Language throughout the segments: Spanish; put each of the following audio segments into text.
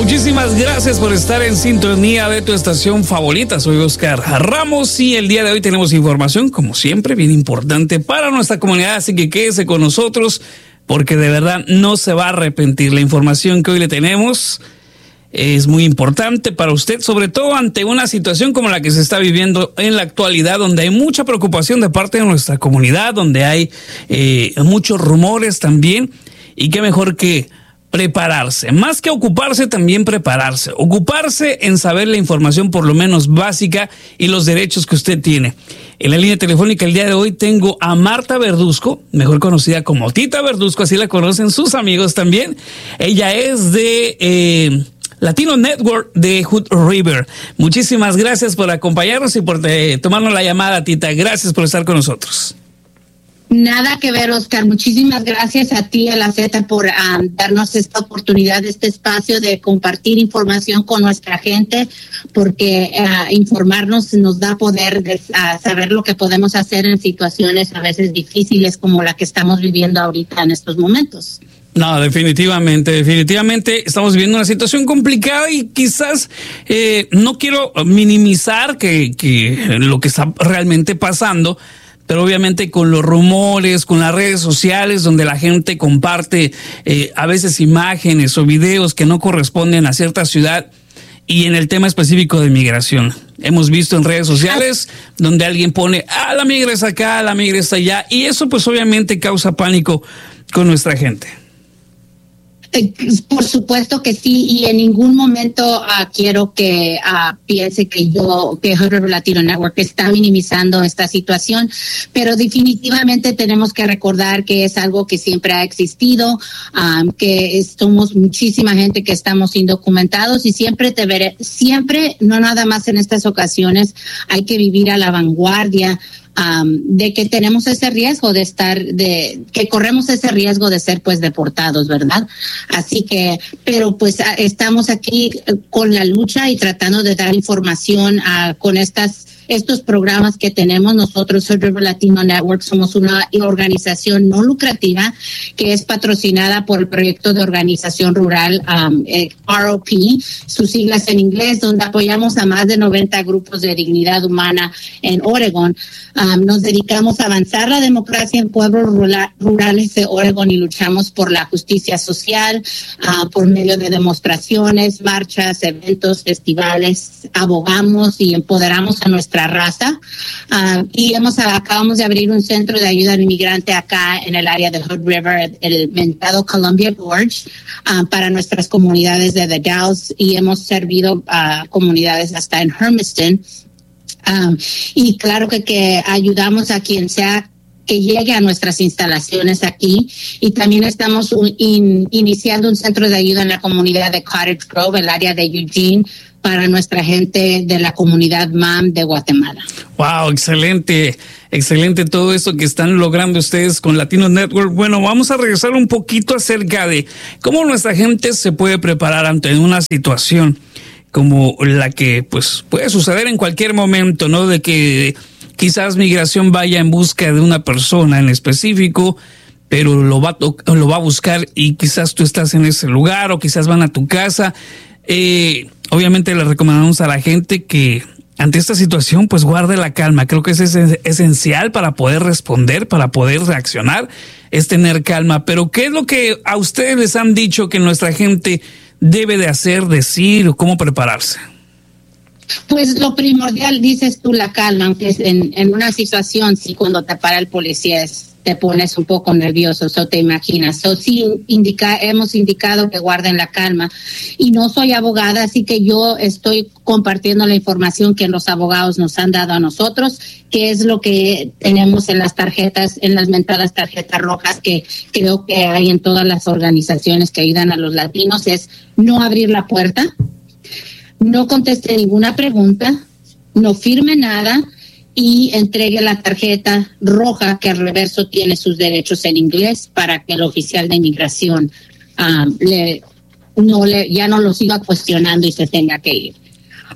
Muchísimas gracias por estar en sintonía de tu estación favorita. Soy Oscar Ramos y el día de hoy tenemos información, como siempre, bien importante para nuestra comunidad. Así que quédese con nosotros porque de verdad no se va a arrepentir. La información que hoy le tenemos es muy importante para usted, sobre todo ante una situación como la que se está viviendo en la actualidad, donde hay mucha preocupación de parte de nuestra comunidad, donde hay muchos rumores también. Y qué mejor que prepararse, más que ocuparse, también prepararse, ocuparse en saber la información por lo menos básica y los derechos que usted tiene. En la línea telefónica el día de hoy tengo a Marta Verduzco, mejor conocida como Tita Verduzco, así la conocen sus amigos también. Ella es de Latino Network de Hood River. Muchísimas gracias por acompañarnos y por tomarnos la llamada, Tita. Gracias por estar con nosotros. Nada que ver, Oscar. Muchísimas gracias a ti, a la Z, por darnos esta oportunidad, este espacio de compartir información con nuestra gente, porque informarnos nos da poder de saber lo que podemos hacer en situaciones a veces difíciles como la que estamos viviendo ahorita en estos momentos. No, definitivamente estamos viviendo una situación complicada y quizás no quiero minimizar que lo que está realmente pasando, pero obviamente con los rumores, con las redes sociales donde la gente comparte a veces imágenes o videos que no corresponden a cierta ciudad, y en el tema específico de migración. Hemos visto en redes sociales donde alguien pone, la migra es acá, la migra está allá, y eso pues obviamente causa pánico con nuestra gente. Por supuesto que sí, y en ningún momento quiero que piense que Hood River Latino Network está minimizando esta situación, pero definitivamente tenemos que recordar que es algo que siempre ha existido, que somos muchísima gente que estamos indocumentados y siempre no nada más en estas ocasiones, hay que vivir a la vanguardia de que tenemos ese riesgo que corremos ese riesgo de ser pues deportados, ¿verdad? Así que, pero pues estamos aquí con la lucha y tratando de dar información con estos programas que tenemos. Nosotros, Hood River Latino Network, somos una organización no lucrativa que es patrocinada por el proyecto de organización rural ROP, sus siglas en inglés, donde apoyamos a más de 90 grupos de dignidad humana en Oregon. Nos dedicamos a avanzar la democracia en pueblos rurales de Oregon y luchamos por la justicia social por medio de demostraciones, marchas, eventos, festivales. Abogamos y empoderamos a nuestra raza y acabamos de abrir un centro de ayuda al inmigrante acá en el área de Hood River, el mentado Columbia Gorge, para nuestras comunidades de The Dalles, y hemos servido a comunidades hasta en Hermiston. Y claro que ayudamos a quien sea que llegue a nuestras instalaciones aquí, y también estamos iniciando un centro de ayuda en la comunidad de Cottage Grove, el área de Eugene, para nuestra gente de la comunidad MAM de Guatemala. Wow, excelente todo esto que están logrando ustedes con Latino Network. Bueno, vamos a regresar un poquito acerca de cómo nuestra gente se puede preparar ante una situación como la que pues puede suceder en cualquier momento, ¿no? De que quizás migración vaya en busca de una persona en específico, pero lo va a buscar y quizás tú estás en ese lugar o quizás van a tu casa. Obviamente le recomendamos a la gente que ante esta situación pues guarde la calma. Creo que es esencial para poder responder, para poder reaccionar, es tener calma. Pero ¿qué es lo que a ustedes les han dicho que nuestra gente debe de hacer, decir o cómo prepararse? Pues lo primordial, dices tú, la calma, aunque es en una situación, sí, cuando te para el policía te pones un poco nervioso, so te imaginas. So sí, hemos indicado que guarden la calma. Y no soy abogada, así que yo estoy compartiendo la información que los abogados nos han dado a nosotros, que es lo que tenemos en las tarjetas, en las mentadas tarjetas rojas, que creo que hay en todas las organizaciones que ayudan a los latinos, es no abrir la puerta, no conteste ninguna pregunta, no firme nada y entregue la tarjeta roja que al reverso tiene sus derechos en inglés para que el oficial de inmigración ya no lo siga cuestionando y se tenga que ir.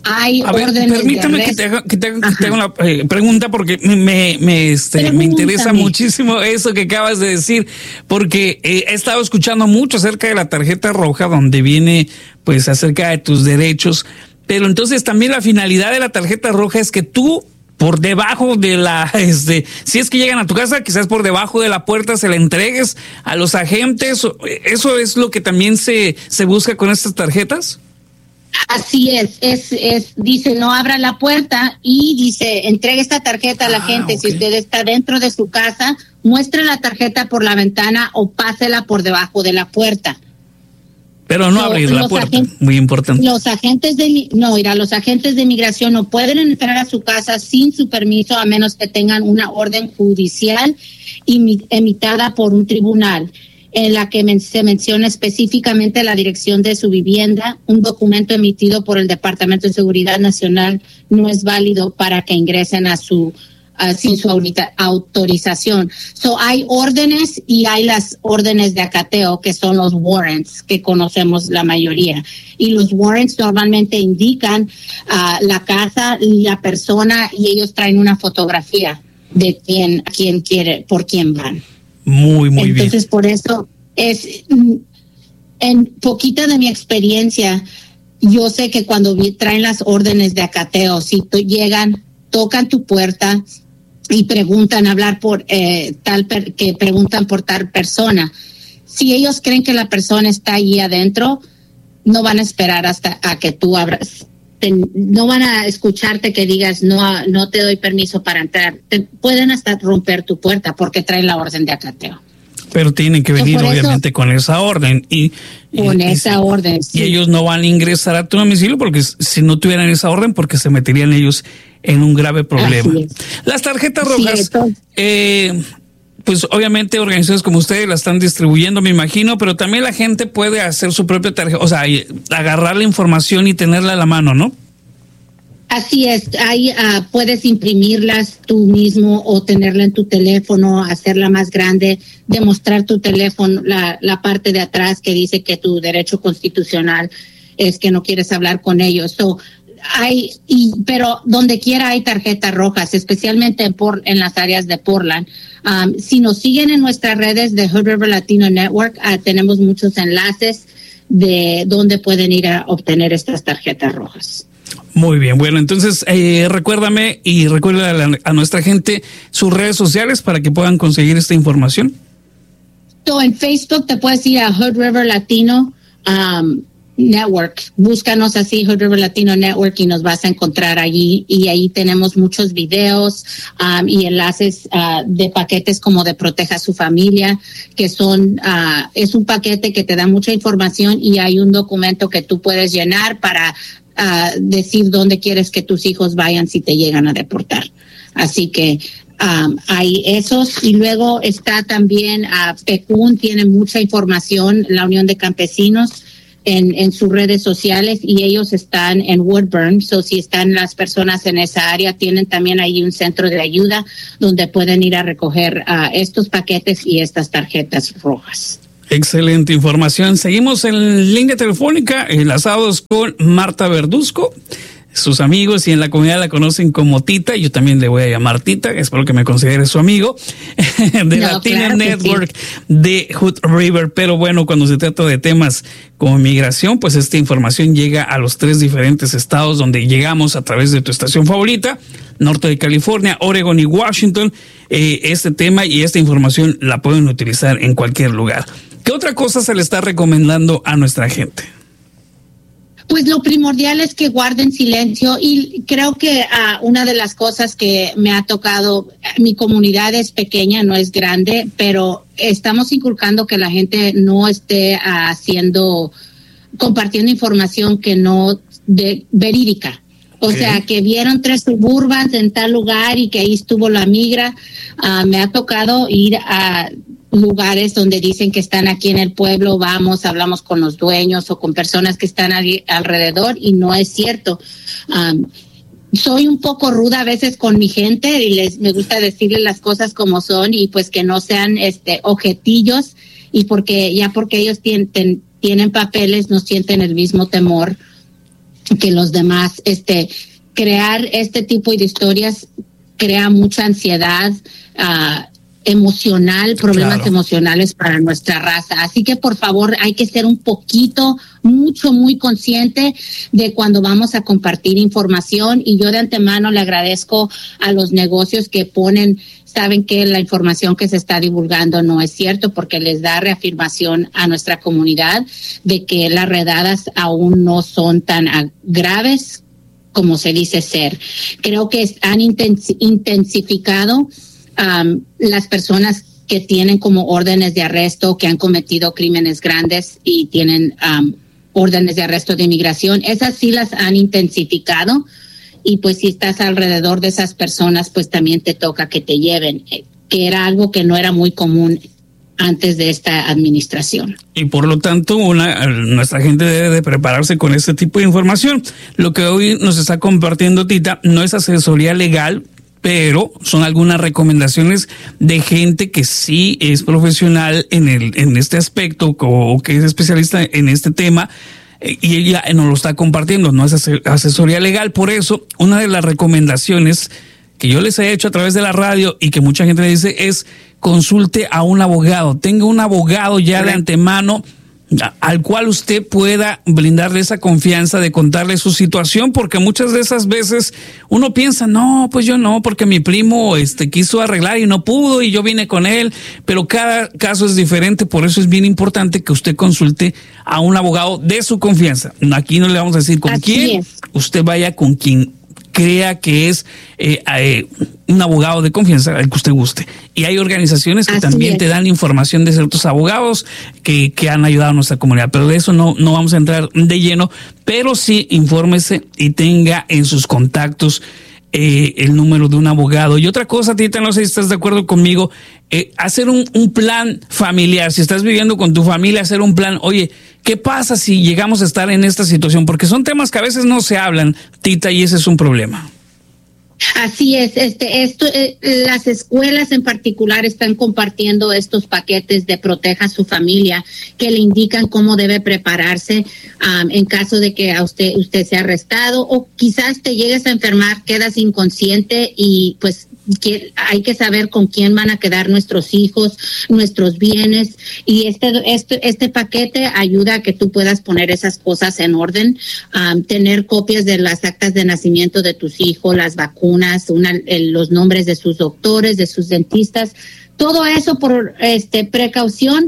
hay órdenes. Permítame que te haga una pregunta, porque me interesa muchísimo eso que acabas de decir, porque he estado escuchando mucho acerca de la tarjeta roja, donde viene pues acerca de tus derechos, pero entonces también la finalidad de la tarjeta roja es que tú, por debajo de si es que llegan a tu casa, quizás por debajo de la puerta se la entregues a los agentes. ¿Eso es lo que también se busca con estas tarjetas? Así es, dice, no abra la puerta y dice, entregue esta tarjeta a la gente. Okay. Si usted está dentro de su casa, muestre la tarjeta por la ventana o pásela por debajo de la puerta. Pero no abrir la puerta, muy importante. Los agentes de inmigración no pueden entrar a su casa sin su permiso, a menos que tengan una orden judicial emitida por un tribunal, en la que se menciona específicamente la dirección de su vivienda. Un documento emitido por el Departamento de Seguridad Nacional no es válido para que ingresen sin su autorización. Hay órdenes y hay las órdenes de acateo, que son los warrants, que conocemos la mayoría. Y los warrants normalmente indican la casa, la persona, y ellos traen una fotografía de quién quiere, por quién van. Muy bien. Entonces, por eso en poquita de mi experiencia, yo sé que cuando traen las órdenes de acateo, si llegan, tocan tu puerta y preguntan preguntan por tal persona. Si ellos creen que la persona está allí adentro, no van a esperar hasta a que tú abras. No van a escucharte que digas no te doy permiso para entrar. Pueden hasta romper tu puerta porque traen la orden de acateo. Pero tienen que venir obviamente con esa orden y ellos no van a ingresar a tu domicilio porque si no tuvieran esa orden, porque se meterían ellos en un grave problema. Las tarjetas rojas, pues obviamente organizaciones como ustedes la están distribuyendo, me imagino, pero también la gente puede hacer su propia tarjeta, o sea, agarrar la información y tenerla a la mano, ¿no? Así es, ahí puedes imprimirlas tú mismo o tenerla en tu teléfono, hacerla más grande, demostrar tu teléfono, la parte de atrás que dice que tu derecho constitucional es que no quieres hablar con ellos. Pero donde quiera hay tarjetas rojas, especialmente en las áreas de Portland. Si nos siguen en nuestras redes de Hood River Latino Network, tenemos muchos enlaces de donde pueden ir a obtener estas tarjetas rojas. Muy bien, bueno, entonces recuérdame y recuerda a nuestra gente sus redes sociales para que puedan conseguir esta información. En Facebook te puedes ir a Hood River Latino Network. Búscanos así, Hood River Latino Network, y nos vas a encontrar allí. Y ahí tenemos muchos videos y enlaces de paquetes como de Proteja a su Familia, que es un paquete que te da mucha información y hay un documento que tú puedes llenar para decir dónde quieres que tus hijos vayan si te llegan a deportar. Así que hay esos, y luego está también PECUN, tiene mucha información, la Unión de Campesinos, en sus redes sociales, y ellos están en Woodburn. Si están las personas en esa área, tienen también ahí un centro de ayuda donde pueden ir a recoger estos paquetes y estas tarjetas rojas. Excelente información. Seguimos en línea telefónica, enlazados con Marta Verduzco. Sus amigos y en la comunidad la conocen como Tita. Yo también le voy a llamar Tita. Espero que me considere su amigo de Latino Network, de Hood River. Pero bueno, cuando se trata de temas como migración, pues esta información llega a los 3 diferentes estados donde llegamos a través de tu estación favorita, norte de California, Oregon y Washington. Este tema y esta información la pueden utilizar en cualquier lugar. ¿Qué otra cosa se le está recomendando a nuestra gente? Pues lo primordial es que guarden silencio, y creo que una de las cosas que me ha tocado, mi comunidad es pequeña, no es grande, pero estamos inculcando que la gente no esté compartiendo información que no verídica. O sea, que vieron 3 Suburbans en tal lugar y que ahí estuvo la migra. Me ha tocado ir a lugares donde dicen que están aquí en el pueblo, hablamos con los dueños o con personas que están alrededor, y no es cierto. Soy un poco ruda a veces con mi gente y me gusta decirles las cosas como son, y pues que no sean objetillos, y porque ellos tienen papeles, no sienten el mismo temor que los demás. Crear este tipo de historias crea mucha ansiedad emocional, problemas emocionales para nuestra raza. Así que por favor hay que ser un poquito, muy consciente de cuando vamos a compartir información, y yo de antemano le agradezco a los negocios que saben que la información que se está divulgando no es cierto, porque les da reafirmación a nuestra comunidad de que las redadas aún no son tan graves como se dice ser. Creo que han intensificado las personas que tienen como órdenes de arresto, que han cometido crímenes grandes y tienen órdenes de arresto de inmigración. Esas sí las han intensificado, y pues si estás alrededor de esas personas, pues también te toca que te lleven, que era algo que no era muy común antes de esta administración. Y por lo tanto, nuestra gente debe de prepararse con este tipo de información. Lo que hoy nos está compartiendo Tita no es asesoría legal, pero son algunas recomendaciones de gente que sí es profesional en este aspecto, o que es especialista en este tema, y ella nos lo está compartiendo. No es asesoría legal. Por eso, una de las recomendaciones que yo les he hecho a través de la radio y que mucha gente le dice es: consulte a un abogado, tenga un abogado ya de antemano al cual usted pueda brindarle esa confianza de contarle su situación, porque muchas de esas veces uno piensa, no, pues yo no, porque mi primo quiso arreglar y no pudo y yo vine con él, pero cada caso es diferente. Por eso es bien importante que usted consulte a un abogado de su confianza. Aquí no le vamos a decir con quién, usted vaya con quien crea que es un abogado de confianza, el que usted guste. Y hay organizaciones que también te dan información de ciertos abogados que han ayudado a nuestra comunidad, pero de eso no vamos a entrar de lleno, pero sí infórmese y tenga en sus contactos el número de un abogado. Y otra cosa, Tita, no sé si estás de acuerdo conmigo, hacer un plan familiar. Si estás viviendo con tu familia, hacer un plan. Oye, ¿qué pasa si llegamos a estar en esta situación? Porque son temas que a veces no se hablan, Tita, y ese es un problema. Así es, las escuelas en particular están compartiendo estos paquetes de Proteja a su Familia, que le indican cómo debe prepararse en caso de que a usted sea arrestado, o quizás te llegues a enfermar, quedas inconsciente, y pues hay que saber con quién van a quedar nuestros hijos, nuestros bienes, y este paquete ayuda a que tú puedas poner esas cosas en orden, tener copias de las actas de nacimiento de tus hijos, las vacunas, los nombres de sus doctores, de sus dentistas, todo eso por precaución.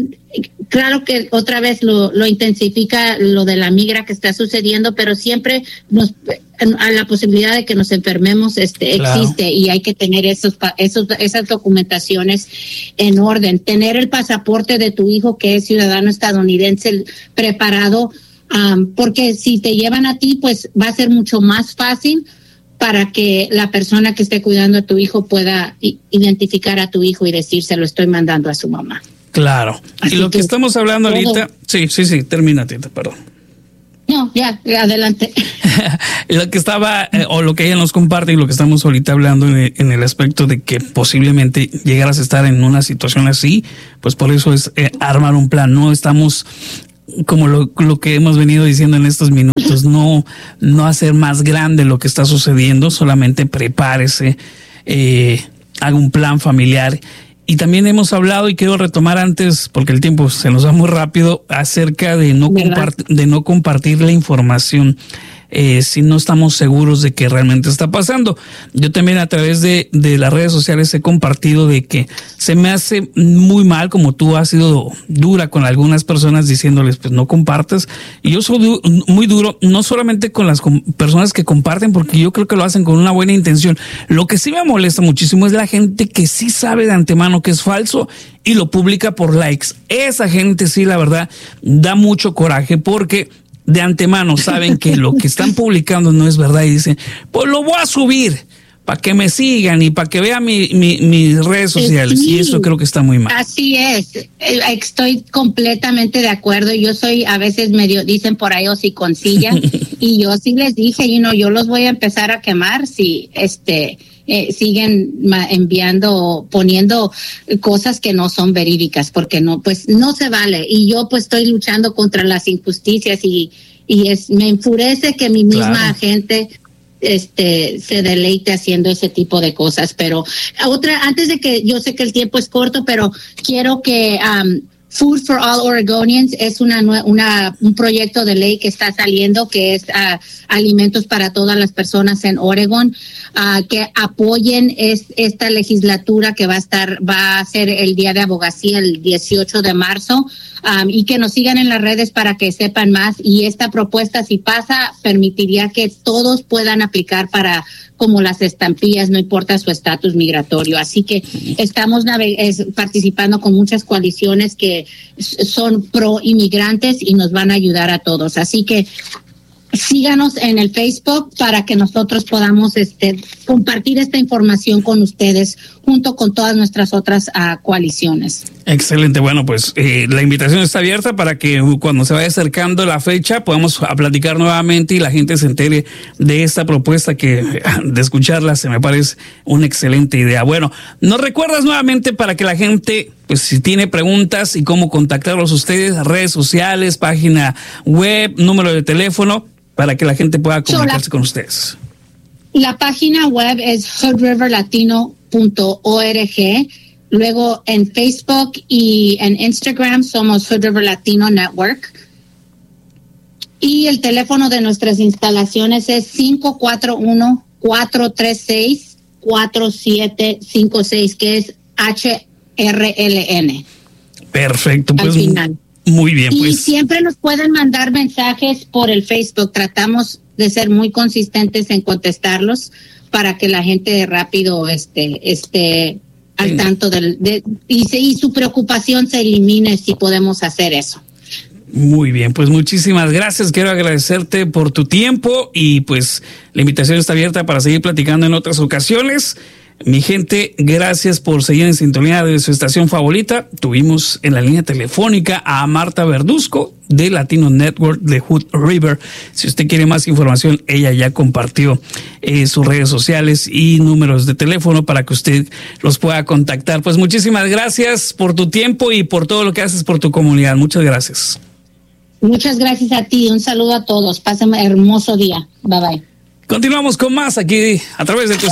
Claro que otra vez lo intensifica lo de la migra que está sucediendo, pero siempre a la posibilidad de que nos enfermemos existe, y hay que tener esas documentaciones en orden. Tener el pasaporte de tu hijo, que es ciudadano estadounidense, preparado, porque si te llevan a ti, pues va a ser mucho más fácil para que la persona que esté cuidando a tu hijo pueda identificar a tu hijo y decir, se lo estoy mandando a su mamá. Claro. Así y lo que estamos hablando ahorita... Sí, termina, Tita, perdón. No, ya, adelante. Lo que estaba, o lo que ella nos comparte, y lo que estamos ahorita hablando en el aspecto de que posiblemente llegaras a estar en una situación así, pues por eso es armar un plan. No estamos... como lo que hemos venido diciendo en estos minutos, no hacer más grande lo que está sucediendo, solamente prepárese, haga un plan familiar. Y también hemos hablado, y quiero retomar antes, porque el tiempo se nos va muy rápido, acerca de no compartir la información si no estamos seguros de que realmente está pasando. Yo también a través de las redes sociales he compartido de que se me hace muy mal, como tú has sido dura con algunas personas diciéndoles, pues no compartas. Y yo soy muy duro, no solamente con las personas que comparten, porque yo creo que lo hacen con una buena intención. Lo que sí me molesta muchísimo es la gente que sí sabe de antemano que es falso y lo publica por likes. Esa gente sí, la verdad, da mucho coraje, porque de antemano saben que lo que están publicando no es verdad y dicen, pues lo voy a subir para que me sigan y para que vean mis redes sociales. Sí, y eso creo que está muy mal. Así es, estoy completamente de acuerdo. Yo soy a veces medio, dicen por ahí, hociconcilla, y yo sí les dije, yo los voy a empezar a quemar si siguen poniendo cosas que no son verídicas, porque no se vale. Y yo pues estoy luchando contra las injusticias y me enfurece que mi misma Claro. gente se deleite haciendo ese tipo de cosas. Pero antes de que, yo sé que el tiempo es corto, pero quiero que Food for All Oregonians es un proyecto de ley que está saliendo, que es alimentos para todas las personas en Oregon, que apoyen esta legislatura que va a ser el Día de Abogacía el 18 de marzo, y que nos sigan en las redes para que sepan más. Y esta propuesta, si pasa, permitiría que todos puedan aplicar para como las estampillas, no importa su estatus migratorio. Así que estamos participando con muchas coaliciones que son pro inmigrantes y nos van a ayudar a todos. Así que síganos en el Facebook para que nosotros podamos compartir esta información con ustedes junto con todas nuestras otras coaliciones. Excelente. Bueno, pues la invitación está abierta para que cuando se vaya acercando la fecha podamos platicar nuevamente y la gente se entere de esta propuesta que de escucharla se me parece una excelente idea. Bueno, ¿nos recuerdas nuevamente para que la gente, pues si tiene preguntas y cómo contactarlos ustedes, redes sociales, página web, número de teléfono, para que la gente pueda comunicarse con ustedes? La página web es hoodriverlatino.org. Luego en Facebook y en Instagram somos Hood River Latino Network. Y el teléfono de nuestras instalaciones es 541-436-4756, que es HRLN. Perfecto, pues al final. Muy bien. Y pues siempre nos pueden mandar mensajes por el Facebook. Tratamos de ser muy consistentes en contestarlos para que la gente rápido esté al tanto y su preocupación se elimine si podemos hacer eso. Muy bien, pues muchísimas gracias. Quiero agradecerte por tu tiempo y pues la invitación está abierta para seguir platicando en otras ocasiones. Mi gente, gracias por seguir en sintonía de su estación favorita. Tuvimos en la línea telefónica a Marta Verduzco de Latino Network de Hood River. Si usted quiere más información, ella ya compartió sus redes sociales y números de teléfono para que usted los pueda contactar. Pues muchísimas gracias por tu tiempo y por todo lo que haces por tu comunidad. Muchas gracias. Muchas gracias a ti. Un saludo a todos. Pasen un hermoso día. Bye bye. Continuamos con más aquí a través de tu